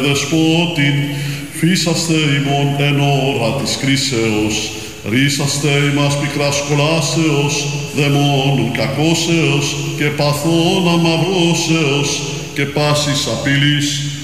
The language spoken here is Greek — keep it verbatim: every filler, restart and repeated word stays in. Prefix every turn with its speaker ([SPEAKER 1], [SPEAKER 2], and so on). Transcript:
[SPEAKER 1] Δεσπότην, φύσαστε ημών εν ώρα της κρίσεως, ρίσαστε ημάς πικράς κολάσεως, δαιμόνων κακώσεως και παθών αμαυρώσεως και πάσης απειλής,